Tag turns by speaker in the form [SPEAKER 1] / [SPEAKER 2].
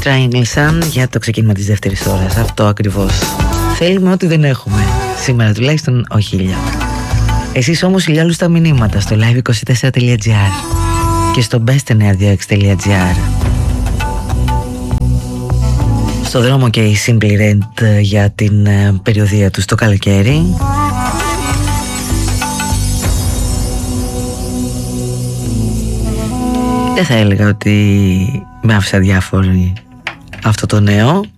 [SPEAKER 1] Triangle Sun για το ξεκίνημα της δεύτερης ώρας. Αυτό ακριβώς θέλουμε, ό,τι δεν έχουμε σήμερα, τουλάχιστον όχι ήλιο. Εσείς όμως ηλιόλου στα μηνύματα στο live24.gr και στο best926.gr. Στο δρόμο και η Simply Red για την περιοδία του στο καλοκαίρι. Δεν θα έλεγα ότι με άφησα διάφοροι αυτό το νέο.